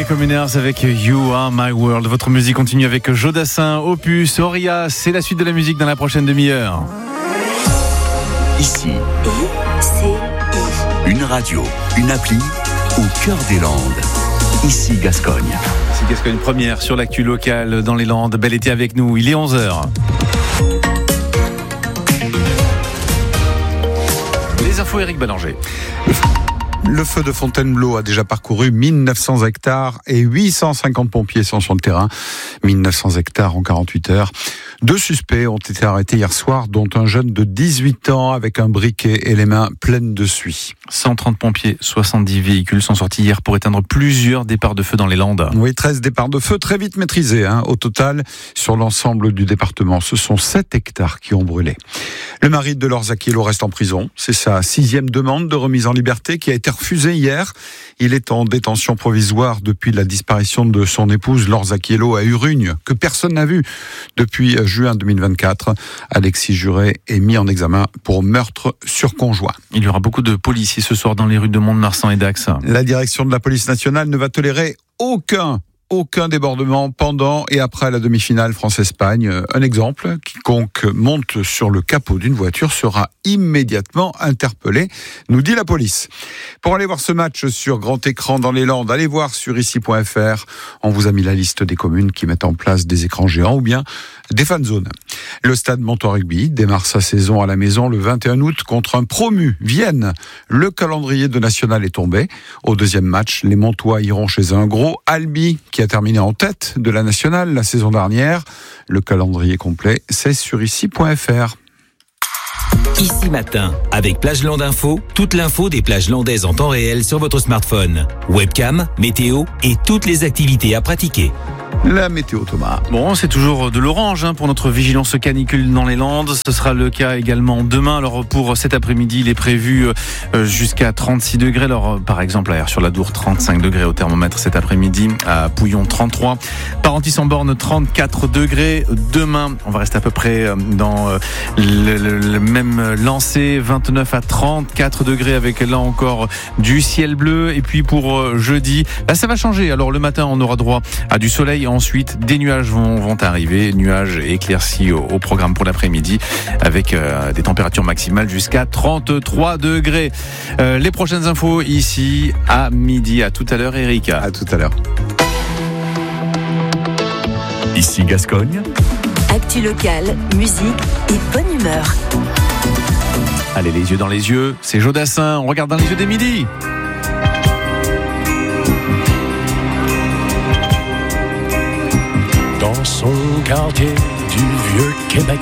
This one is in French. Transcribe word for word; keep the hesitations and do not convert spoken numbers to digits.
Communers avec You Are My World. Votre musique continue avec Jodassin, Opus, Auria. C'est la suite de la musique dans la prochaine demi-heure. Ici, I C I. une radio, une appli au cœur des Landes. Ici Gascogne. Ici Gascogne, première sur l'actu locale dans les Landes. Bel été avec nous, il est onze heures. Les infos, Éric Ballanger. Le feu de Fontainebleau a déjà parcouru mille neuf cents hectares et huit cent cinquante pompiers sont sur le terrain. mille neuf cents hectares en quarante-huit heures. Deux suspects ont été arrêtés hier soir, dont un jeune de dix-huit ans avec un briquet et les mains pleines de suie. cent trente pompiers, soixante-dix véhicules sont sortis hier pour éteindre plusieurs départs de feu dans les Landes. Oui, treize départs de feu très vite maîtrisés. Hein. Au total, sur l'ensemble du département, ce sont sept hectares qui ont brûlé. Le mari de Laure Zachiello reste en prison. C'est sa sixième demande de remise en liberté qui a été refusée hier. Il est en détention provisoire depuis la disparition de son épouse Laure Zachiello à Urugne, que personne n'a vue depuis juin deux mille vingt-quatre. Alexis Juret est mis en examen pour meurtre sur conjoint. Il y aura beaucoup de policiers ce soir dans les rues de Mont-de-Marsan et d'Ax. La direction de la police nationale ne va tolérer aucun Aucun débordement pendant et après la demi-finale France-Espagne. Un exemple, quiconque monte sur le capot d'une voiture sera immédiatement interpellé, nous dit la police. Pour aller voir ce match sur grand écran dans les Landes, allez voir sur ici point f r. On vous a mis la liste des communes qui mettent en place des écrans géants ou bien des fan zones. Le stade Montois Rugby démarre sa saison à la maison le vingt et un août contre un promu, Vienne. Le calendrier de National est tombé. Au deuxième match, les Montois iront chez un gros, Albi, qui a terminé en tête de la Nationale la saison dernière. Le calendrier complet, c'est sur ici point f r. Ici Matin, avec Plage Landes Info, toute l'info des plages landaises en temps réel sur votre smartphone. Webcam, météo et toutes les activités à pratiquer. La météo, Thomas. Bon, c'est toujours de l'orange hein, pour notre vigilance canicule dans les Landes. Ce sera le cas également demain. Alors pour cet après-midi, il est prévu euh, jusqu'à trente-six degrés. Alors par exemple, à Aire-sur-la-Dour, trente-cinq degrés au thermomètre cet après-midi. À Pouillon, trente-trois. Parentis-en-Born, trente-quatre degrés. Demain, on va rester à peu près dans euh, le, le, le même lancé, vingt-neuf à trente-quatre degrés avec là encore du ciel bleu. Et puis pour euh, jeudi, là ça va changer. Alors le matin, on aura droit à du soleil. Ensuite, des nuages vont, vont arriver, nuages éclaircis au, au programme pour l'après-midi, avec euh, des températures maximales jusqu'à trente-trois degrés. Euh, les prochaines infos ici à midi. À tout à l'heure, Eric. À tout à l'heure. Ici Gascogne. Actu locale, musique et bonne humeur. Allez, les yeux dans les yeux, c'est Jodassin. On regarde dans les yeux des midis. Dans son quartier du vieux Québec,